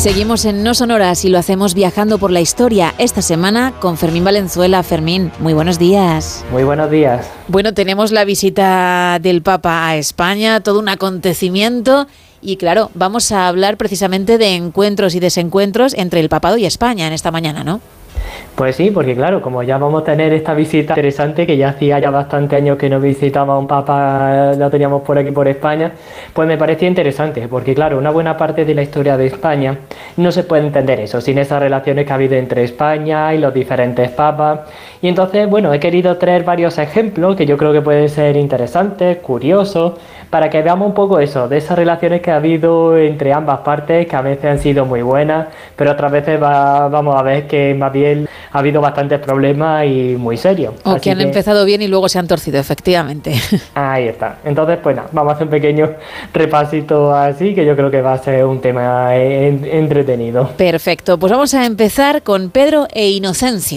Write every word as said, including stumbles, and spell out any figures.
Seguimos en No Sonoras y lo hacemos viajando por la historia, esta semana con Fermín Valenzuela. Fermín, muy buenos días. Muy buenos días. Bueno, tenemos la visita del Papa a España, todo un acontecimiento y claro, vamos a hablar precisamente de encuentros y desencuentros entre el Papado y España en esta mañana, ¿no? Pues sí, porque claro, como ya vamos a tener esta visita interesante, que ya hacía ya bastante años que no visitaba un papa, lo teníamos por aquí por España, pues me parecía interesante, porque claro, una buena parte de la historia de España no se puede entender eso, sin esas relaciones que ha habido entre España y los diferentes papas. Y entonces, bueno, he querido traer varios ejemplos que yo creo que pueden ser interesantes, curiosos, para que veamos un poco eso, de esas relaciones que ha habido entre ambas partes, que a veces han sido muy buenas, pero otras veces va, vamos a ver que más bien ha habido bastantes problemas y muy serios. O Así que han que... empezado bien y luego se han torcido, efectivamente. Ahí está. Entonces, pues nada, vamos a hacer un pequeño repasito así, que yo creo que va a ser un tema en, entretenido. Perfecto, pues vamos a empezar con Pedro e Inocencio.